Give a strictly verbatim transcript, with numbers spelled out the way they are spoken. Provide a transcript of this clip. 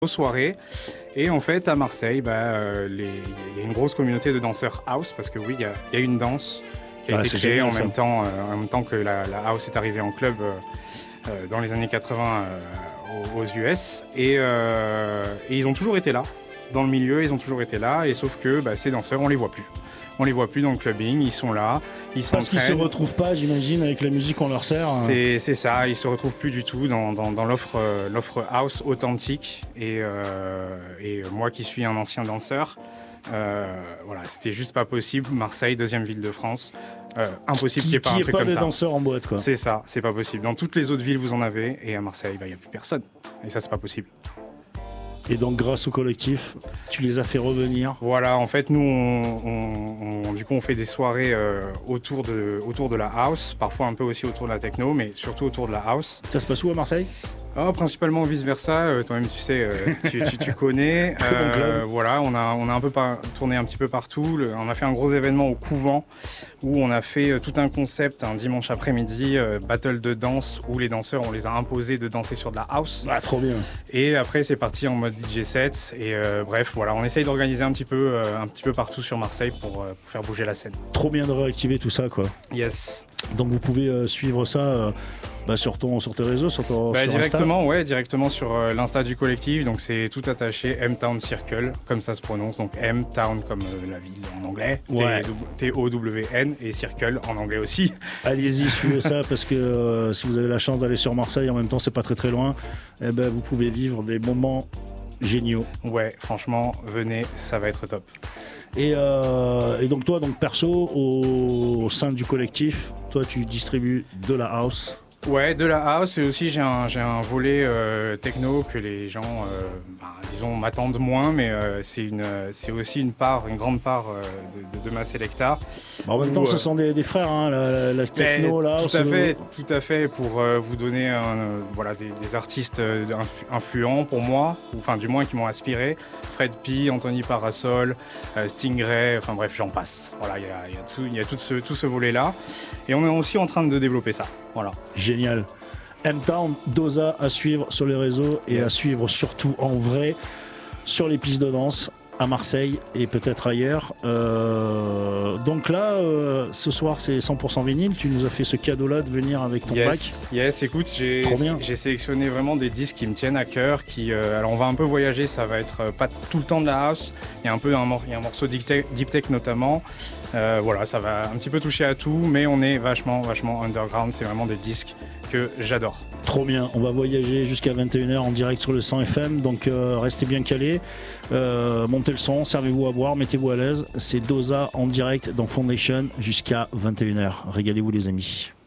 aux soirées. Et en fait, à Marseille, bah, euh, les... il y a une grosse communauté de danseurs house, parce que oui, il y a, il y a une danse qui a ah, été créée génial, en, même temps, euh, en même temps que la, la house est arrivée en club euh, euh, dans les années quatre-vingts euh, aux, aux U S. Et, euh, et ils ont toujours été là, dans le milieu, ils ont toujours été là, et sauf que bah, ces danseurs, on les voit plus. On les voit plus dans le clubbing, ils sont là, ils Parce qu'ils se retrouvent pas, j'imagine, avec la musique qu'on leur sert. C'est, c'est ça, ils se retrouvent plus du tout dans, dans, dans l'offre, euh, l'offre house authentique. Et, euh, et moi qui suis un ancien danseur, euh, voilà, c'était juste pas possible. Marseille, deuxième ville de France, euh, impossible qu'il n'y ait pas un truc comme ça. Qu'il n'y ait pas des danseurs en boîte, quoi. C'est ça, c'est pas possible. Dans toutes les autres villes, vous en avez, et à Marseille, il n'y a plus personne. Et ça, c'est pas possible. Et donc, grâce au collectif, tu les as fait revenir. Voilà, en fait, nous, on, on, on, du coup, on fait des soirées euh, autour, de, autour de la house, parfois un peu aussi autour de la techno, mais surtout autour de la house. Ça se passe où à Marseille ? Oh, principalement vice-versa, euh, toi-même tu sais, euh, tu, tu, tu connais. Très bon club. Euh, voilà, on a, on a un peu par, tourné un petit peu partout. Le, on a fait un gros événement au Couvent où on a fait euh, tout un concept un dimanche après-midi, euh, battle de danse où les danseurs, on les a imposés de danser sur de la house. Ah, trop bien. Et après c'est parti en mode D J set. Et euh, bref, voilà, on essaye d'organiser un petit peu, euh, un petit peu partout sur Marseille pour, euh, pour faire bouger la scène. Trop bien de réactiver tout ça, quoi. Yes. Donc vous pouvez euh, suivre ça euh, bah, sur, ton, sur tes réseaux, sur ton bah, sur directement, Insta. ouais, directement sur euh, l'Insta du collectif. Donc c'est tout attaché M-Town Circle, comme ça se prononce. Donc M-Town comme euh, la ville en anglais, ouais. T O W N et Circle en anglais aussi. Allez-y, suivez ça parce que euh, si vous avez la chance d'aller sur Marseille, en même temps c'est pas très très loin, eh ben, vous pouvez vivre des moments géniaux. Ouais, franchement, venez, ça va être top. Et, euh, et donc toi, donc perso, au, au sein du collectif, toi tu distribues de la house. Ouais, de la house, et aussi j'ai un, j'ai un volet euh, techno que les gens, euh, bah, disons, m'attendent moins, mais euh, c'est, une, c'est aussi une part, une grande part euh, de, de, de ma sélecta. Bah en même où, temps, ce euh, sont des, des frères, hein, la, la techno, la house. Tout à fait, de... tout à fait, pour euh, vous donner un, euh, voilà, des, des artistes euh, influents pour moi, ou enfin du moins qui m'ont inspiré. Fred P, Anthony Parasol, euh, Stingray, enfin bref, j'en passe. Voilà, il y a, y a tout, y a tout ce, tout ce volet-là. Et on est aussi en train de développer ça. Voilà. Génial. M-Town, Doza à suivre sur les réseaux et yes. à suivre surtout en vrai sur les pistes de danse à Marseille et peut-être ailleurs. Euh, donc là, euh, ce soir, c'est cent pour cent vinyle. Tu nous as fait ce cadeau-là de venir avec ton yes. bac. Yes, écoute, j'ai, j'ai sélectionné vraiment des disques qui me tiennent à cœur. Qui, euh, alors, on va un peu voyager, ça va être euh, pas tout le temps de la house. Il y a un peu un, mor- il y a un morceau deep tech, deep tech notamment. Euh, voilà, ça va un petit peu toucher à tout, mais on est vachement, vachement underground. C'est vraiment des disques que j'adore. Trop bien, on va voyager jusqu'à vingt et une heures en direct sur le cent F M, donc euh, restez bien calés, euh, montez le son, servez-vous à boire, mettez-vous à l'aise. C'est Doza en direct dans Foundation jusqu'à vingt et une heures. Régalez-vous les amis.